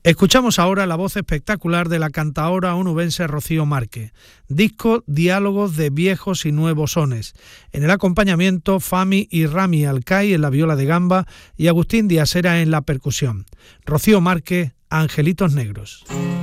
Escuchamos ahora la voz espectacular de la cantaora onubense Rocío Márquez. Disco Diálogos de viejos y nuevos sones. En el acompañamiento, Fami y Rami Alcai en la viola de gamba y Agustín Díaz Heras en la percusión. Rocío Márquez, Angelitos Negros.